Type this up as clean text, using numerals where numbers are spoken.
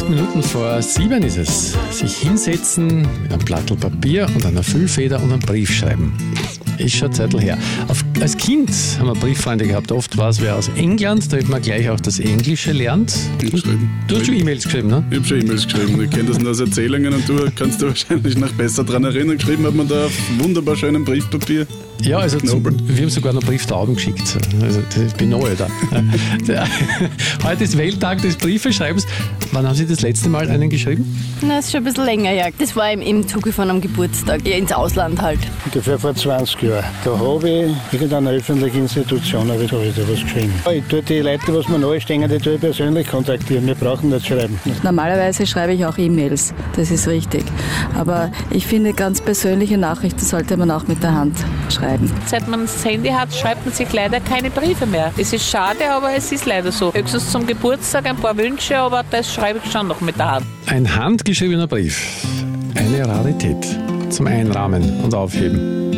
8 Minuten vor 7 ist es. Sich hinsetzen mit einem Blattl Papier und einer Füllfeder und einen Brief schreiben. Ist schon ein Zeitl her. Als Kind haben wir Brieffreunde gehabt. Oft war es wer aus England, damit man gleich auch das Englische lernt. Du hast schon E-Mails geschrieben, ne? Ich habe schon E-Mails geschrieben. Ich kenne das nur aus Erzählungen und du kannst dich wahrscheinlich noch besser daran erinnern. Geschrieben hat man da auf wunderbar schönem Briefpapier. Ja, also wir haben sogar noch Brieftauben geschickt. Also ich bin neu da. Heute ist Welttag des Briefeschreibens. Wann haben Sie das letzte Mal einen geschrieben? Na, ist schon ein bisschen länger her. Das war im Zuge von einem Geburtstag, ins Ausland halt. Ungefähr vor 20 Jahren. Da habe ich irgendeine öffentliche Institution da was geschrieben. Ich tue die Leute, die mir nahestehen, die tue ich persönlich kontaktieren. Wir brauchen nicht schreiben. Normalerweise schreibe ich auch E-Mails, das ist richtig. Aber ich finde, ganz persönliche Nachrichten sollte man auch mit der Hand schreiben. Seit man das Handy hat, schreibt man sich leider keine Briefe mehr. Es ist schade, aber es ist leider so. Höchstens zum Geburtstag ein paar Wünsche, aber das schreibe ich schon noch mit der Hand. Ein handgeschriebener Brief. Eine Rarität zum Einrahmen und Aufheben.